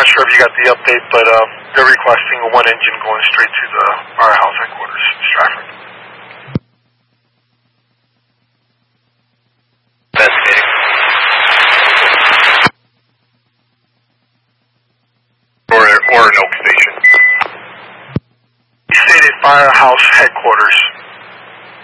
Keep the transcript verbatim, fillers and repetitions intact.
not sure if you got the update, but uh, they're requesting a one engine going straight to the firehouse headquarters, Stratford. Investigating. Or, or an Oak Station. He stated firehouse headquarters.